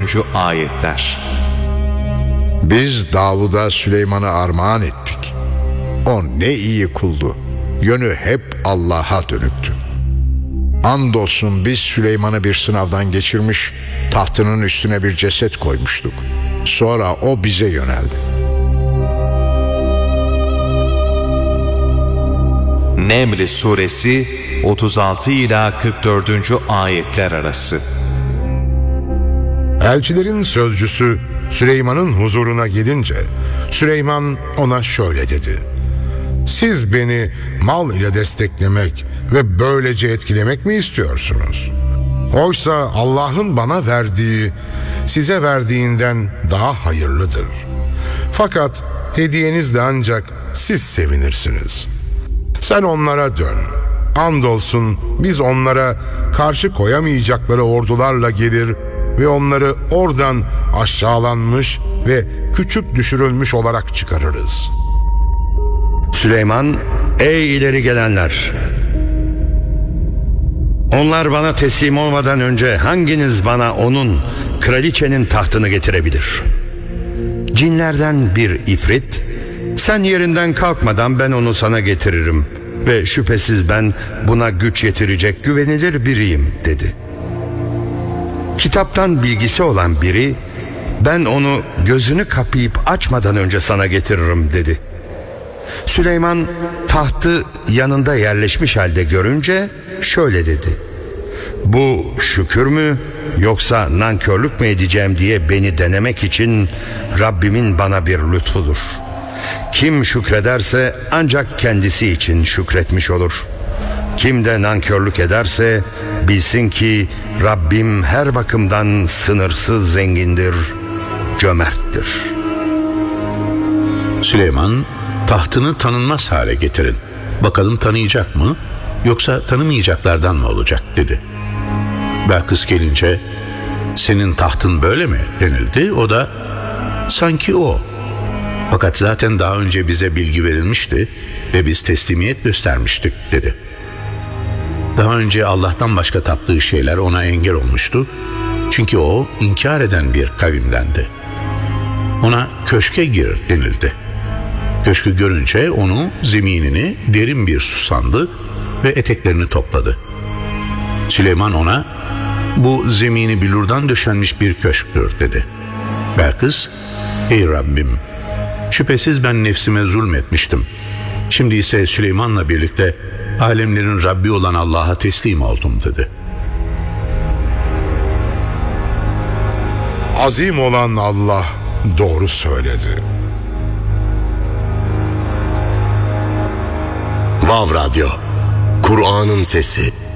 Ayetler. Biz Davud'a Süleyman'ı armağan ettik. O ne iyi kuldu. Yönü hep Allah'a dönüktü. Andolsun biz Süleyman'ı bir sınavdan geçirmiş, tahtının üstüne bir ceset koymuştuk. Sonra o bize yöneldi. Neml Suresi 36 ila 44. ayetler arası. Elçilerin sözcüsü Süleyman'ın huzuruna gidince Süleyman ona şöyle dedi: Siz beni mal ile desteklemek ve böylece etkilemek mi istiyorsunuz? Oysa Allah'ın bana verdiği size verdiğinden daha hayırlıdır. Fakat hediyenizle ancak siz sevinirsiniz. Sen onlara dön. Andolsun biz onlara karşı koyamayacakları ordularla gelir ve onları oradan aşağılanmış ve küçük düşürülmüş olarak çıkarırız. Süleyman, ey ileri gelenler! Onlar bana teslim olmadan önce hanginiz bana onun, kraliçenin tahtını getirebilir? Cinlerden bir ifrit, sen yerinden kalkmadan ben onu sana getiririm ve şüphesiz ben buna güç yetirecek güvenilir biriyim dedi. Kitaptan bilgisi olan biri, ben onu gözünü kapayıp açmadan önce sana getiririm dedi. Süleyman tahtı yanında yerleşmiş halde görünce şöyle dedi: Bu şükür mü yoksa nankörlük mü edeceğim diye beni denemek için Rabbimin bana bir lütfudur. Kim şükrederse ancak kendisi için şükretmiş olur. Kim de nankörlük ederse bilsin ki Rabbim her bakımdan sınırsız zengindir, cömerttir. Süleyman, tahtını tanınmaz hale getirin. Bakalım tanıyacak mı yoksa tanımayacaklardan mı olacak dedi. Belkıs gelince senin tahtın böyle mi denildi. O da sanki o. Fakat zaten daha önce bize bilgi verilmişti ve biz teslimiyet göstermiştik dedi. Daha önce Allah'tan başka taptığı şeyler ona engel olmuştu. Çünkü o inkar eden bir kavimdendi. Ona köşke gir denildi. Köşkü görünce onu, zeminini derin bir su sandı ve eteklerini topladı. Süleyman ona, bu zemini billurdan döşenmiş bir köşktür dedi. Belkıs, ey Rabbim, şüphesiz ben nefsime zulmetmiştim. Şimdi ise Süleyman'la birlikte alemlerin Rabbi olan Allah'a teslim oldum dedi. Azim olan Allah doğru söyledi. Vav Radyo, Kur'an'ın sesi.